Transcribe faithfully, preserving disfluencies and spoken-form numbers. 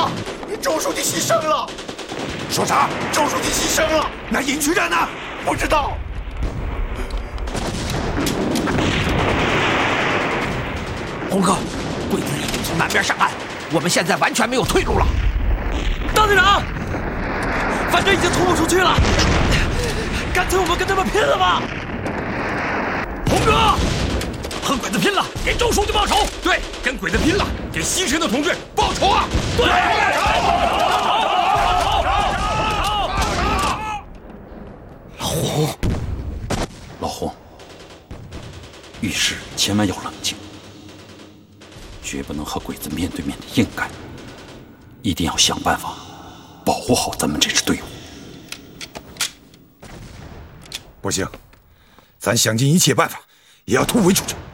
长，周书记牺牲了。 说啥？ 周书记牺牲了。 那尹局长呢？ 不知道。 红哥，鬼子已经从南边上岸，我们现在完全没有退路了。 大队长，反正已经突不出去了，干脆我们跟他们拼了吧！ 红哥，和鬼子拼了，给周书记报仇！对，跟鬼子拼了，给牺牲的同志报仇啊！对。 老红，老红，遇事千万要冷静，绝不能和鬼子面对面的硬干，一定要想办法保护好咱们这支队伍。 不行，咱想尽一切办法也要突围出去。